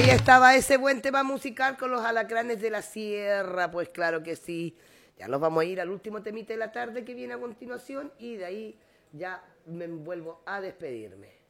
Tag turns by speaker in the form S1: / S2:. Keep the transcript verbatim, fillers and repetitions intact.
S1: Ahí estaba ese buen tema musical con los alacranes de la sierra, pues claro que sí. Ya nos vamos a ir al último temita de la tarde que viene a continuación y de ahí ya me vuelvo a despedirme.